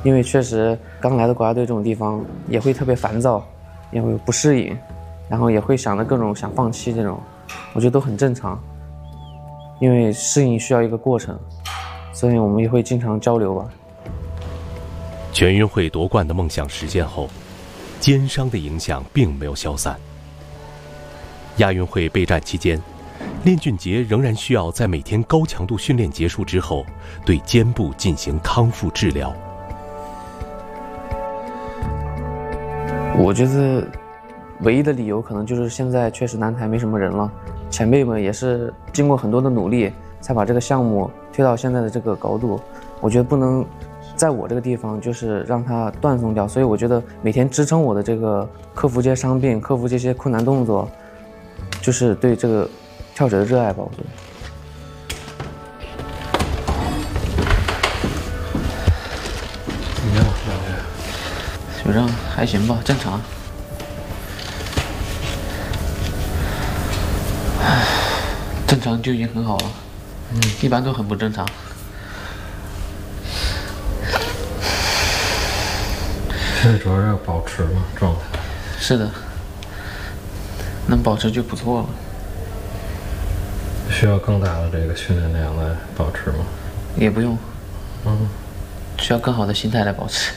因为确实刚来的国家队这种地方也会特别烦躁，也会不适应，然后也会想着各种想放弃这种，我觉得都很正常。因为适应需要一个过程，所以我们也会经常交流吧。 全运会夺冠的梦想实现后，肩伤的影响并没有消散。亚运会备战期间，练俊杰仍然需要在每天高强度训练结束之后，对肩部进行康复治疗。 我觉得唯一的理由可能就是现在确实男台没什么人了，前辈们也是经过很多的努力才把这个项目推到现在的这个高度。我觉得不能在我这个地方就是让它断送掉，所以我觉得每天支撑我的这个克服这些伤病，克服这些困难动作，就是对这个跳水的热爱吧，我觉得。 怎么样，两位？ 水上还行吧，正常。正常就已经很好了，一般都很不正常。 现在主要是要保持嘛状态。 是的，能保持就不错了。 需要更大的这个训练量来保持吗？ 也不用，需要更好的心态来保持。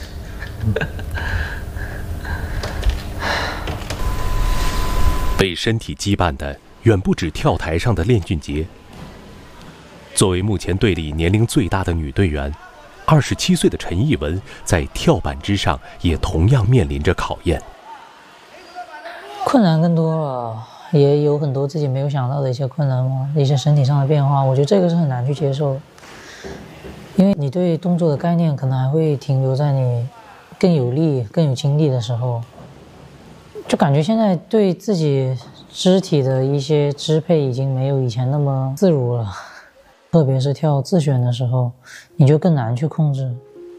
被身体羁绊的远不止跳台上的练俊杰。作为目前队里年龄最大的女队员，27岁的陈艺文在跳板之上也同样面临着考验。 困难更多了，也有很多自己没有想到的一些困难嘛，一些身体上的变化，我觉得这个是很难去接受的。因为你对动作的概念可能还会停留在你更有力、更有精力的时候，就感觉现在对自己肢体的一些支配已经没有以前那么自如了，特别是跳自选的时候，你就更难去控制。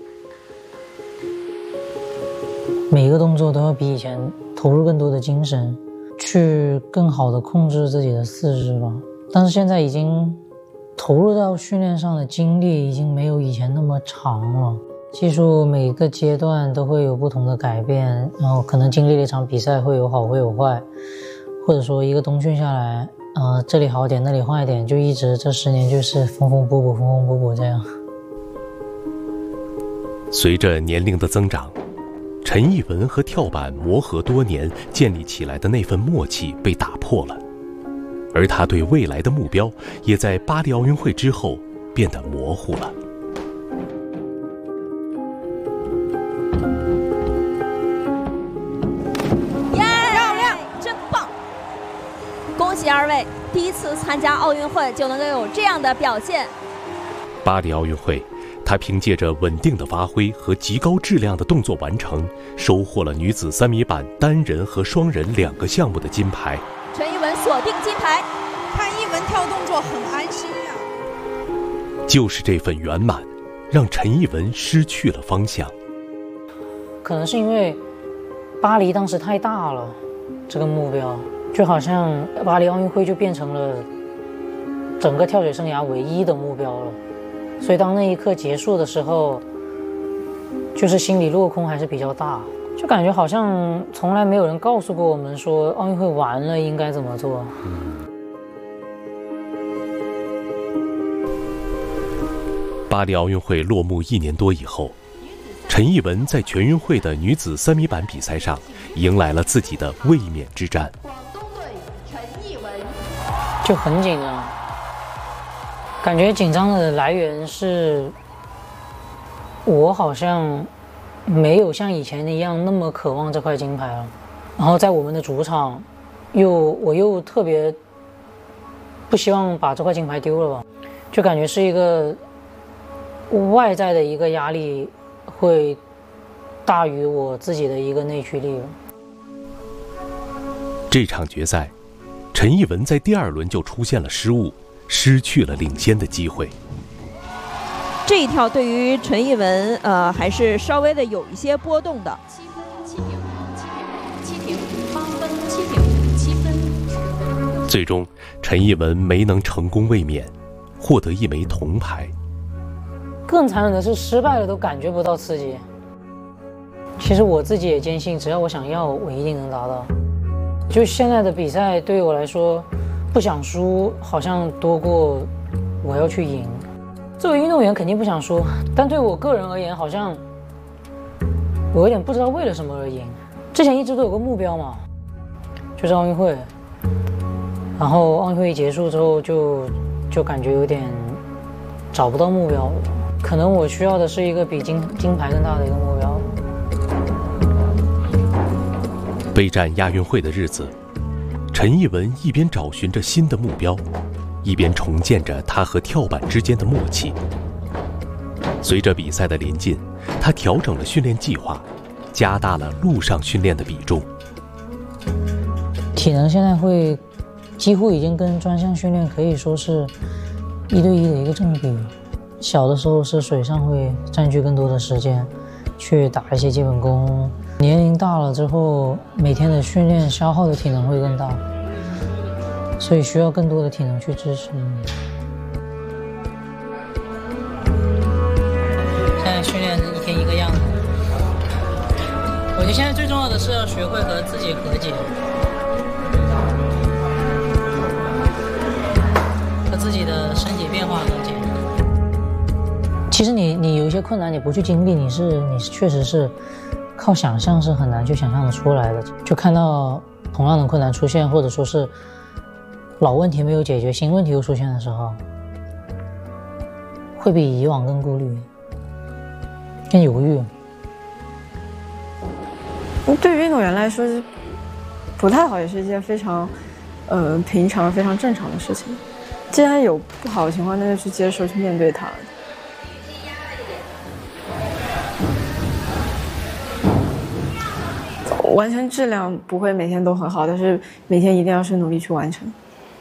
每一个动作都要比以前投入更多的精神，去更好的控制自己的四肢吧。但是现在已经投入到训练上的精力已经没有以前那么长了，技术每个阶段都会有不同的改变，然后可能经历了一场比赛会有好会有坏，或者说一个冬训下来，这里好一点那里坏一点，就一直这10年就是缝缝补补缝缝补补这样。 随着年龄的增长，陈艺文和跳板磨合多年建立起来的那份默契被打破了，而他对未来的目标也在巴黎奥运会之后变得模糊了。 漂亮，真棒！恭喜2位，第一次参加奥运会就能够有这样的表现。 巴黎奥运会，他凭借着稳定的发挥和极高质量的动作完成，收获了女子3米板单人和双人2个项目的金牌。 陈艺文锁定金牌， 看艺文跳动作很安心呀。 就是这份圆满，让陈艺文失去了方向。 可能是因为巴黎当时太大了，这个目标就好像巴黎奥运会就变成了整个跳水生涯唯一的目标了。所以当那一刻结束的时候，就是心里落空还是比较大，就感觉好像从来没有人告诉过我们说奥运会完了应该怎么做。 巴黎奥运会落幕1年多以后，陈艺文在全运会的女子3米板比赛上迎来了自己的卫冕之战。 广东队陈艺文就很紧张，感觉紧张的来源是我好像没有像以前一样那么渴望这块金牌了，然后在我们的主场我又特别不希望把这块金牌丢了吧，就感觉是一个外在的一个压力会大于我自己的一个内驱力了。 这场决赛，陈艺文在第2轮就出现了失误，失去了领先的机会。 这一跳对于陈艺文还是稍微的有一些波动的。 7分7停7停8分7停7分。 最终，陈艺文没能成功卫冕，获得1枚铜牌。 更残忍的是，失败了都感觉不到刺激， 其实我自己也坚信，只要我想要，我一定能达到。就现在的比赛对于我来说，不想输好像多过我要去赢。作为运动员肯定不想输，但对我个人而言，好像我有点不知道为了什么而赢。之前一直都有个目标嘛，就是奥运会。然后奥运会一结束之后就感觉有点找不到目标了。可能我需要的是一个比金牌更大的一个目标。 备战亚运会的日子，陈艺文一边找寻着新的目标，一边重建着他和跳板之间的默契。随着比赛的临近，他调整了训练计划，加大了陆上训练的比重。 体能现在会几乎已经跟专项训练可以说是1对1的一个正比。小的时候是水上会占据更多的时间，去打一些基本功。年龄大了之后，每天的训练消耗的体能会更大，所以需要更多的体能去支持。现在训练一天一个样子。我觉得现在最重要的是要学会和自己和解，和自己的身体变化和解。其实你有一些困难，你不去经历，你确实是靠想象是很难去想象的出来的。就看到同样的困难出现，或者说是老问题没有解决，新问题又出现的时候，会比以往更顾虑，更犹豫。 对于运动员来说，不太好也是一件非常平常、非常正常的事情。既然有不好的情况，那就去接受、去面对它。完成质量不会每天都很好，但是每天一定要是努力去完成。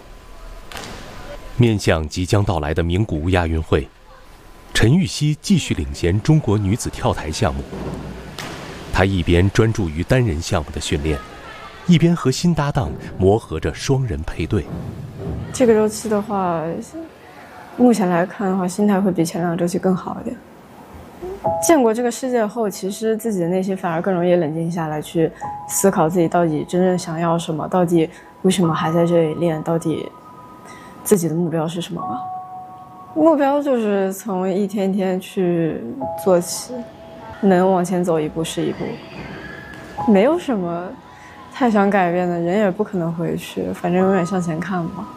面向即将到来的名古屋亚运会，陈芋汐继续领衔中国女子跳台项目。她一边专注于单人项目的训练，一边和新搭档磨合着双人配对。 这个周期的话，目前来看的话，心态会比前2个周期更好一点。见过这个世界后，其实自己的内心反而更容易冷静下来，去思考自己到底真正想要什么，到底为什么还在这里练，到底自己的目标是什么吧。目标就是从一天天去做起，能往前走一步是一步，没有什么太想改变的，人也不可能回去，反正永远向前看吧。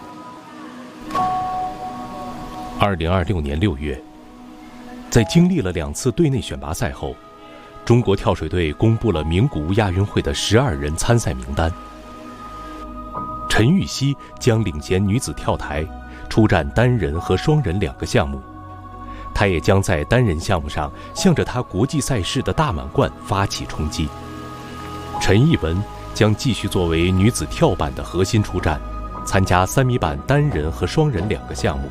2026年6月，在经历了2次队内选拔赛后，中国跳水队公布了名古屋亚运会的12人参赛名单。陈芋汐将领衔女子跳台，出战单人和双人2个项目。她也将在单人项目上向着她国际赛事的大满贯发起冲击。陈艺文将继续作为女子跳板的核心出战，参加3米板单人和双人2个项目。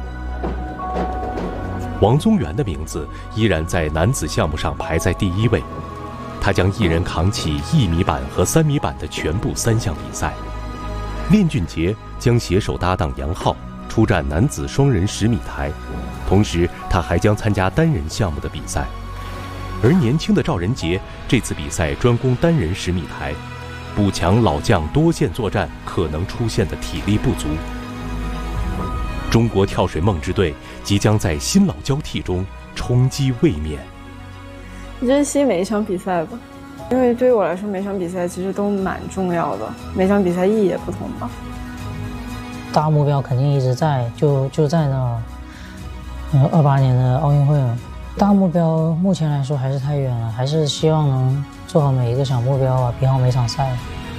王宗源的名字依然在男子项目上排在第1位，他将一人扛起1米板和3米板的全部3项比赛。练俊杰将携手搭档杨昊出战男子双人10米台，同时他还将参加单人项目的比赛。而年轻的赵仁杰这次比赛专攻单人10米台，补强老将多线作战可能出现的体力不足。中国跳水梦之队即将在新老交替中冲击卫冕。 珍惜每一场比赛吧，因为对于我来说，每场比赛其实都蛮重要的，每场比赛意义也不同吧。 大目标肯定一直在，就在那28年的奥运会了。大目标目前来说还是太远了，还是希望能做好每一个小目标啊，比好每场赛。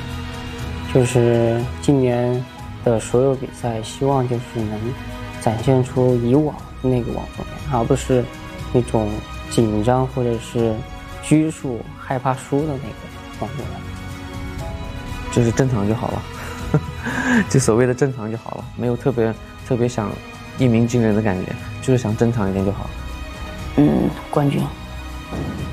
就是今年的所有比赛，希望就是能展现出以往那个王宗源，而不是那种紧张或者是拘束、害怕输的那个王宗源。 就是正常就好了，就所谓的正常就好了，没有特别想一鸣惊人的感觉，就是想正常一点就好了。 冠军。